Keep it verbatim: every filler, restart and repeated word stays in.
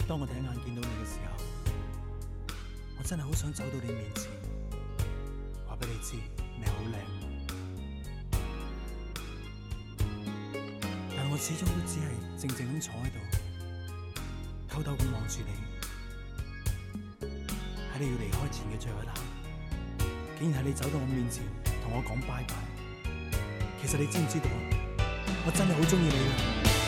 當我第一眼見到你嘅時候，我真係好想走到你面前，話俾你知你好靚。但我始終都只係靜靜咁坐喺度，偷偷咁望住你。喺你要離開前嘅最後一刻，竟然係你走到我面前同我講拜拜。其實你知唔知道，我真係好鍾意你㗎。